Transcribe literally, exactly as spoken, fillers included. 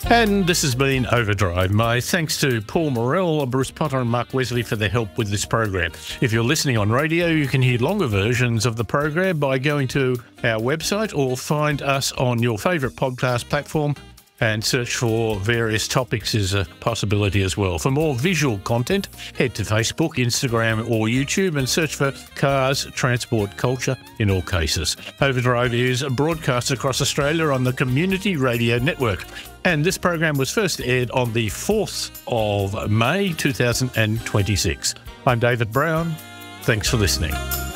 And this has been Overdrive. My thanks to Paul Morell, Bruce Potter and Mark Wesley for their help with this program. If you're listening on radio, you can hear longer versions of the program by going to our website or find us on your favourite podcast platform, and search for various topics is a possibility as well. For more visual content, head to Facebook, Instagram or YouTube and search for Cars, Transport, Culture in all cases. Overdrive is broadcast across Australia on the Community Radio Network. And this program was first aired on the fourth of May two thousand twenty-six. I'm David Brown. Thanks for listening.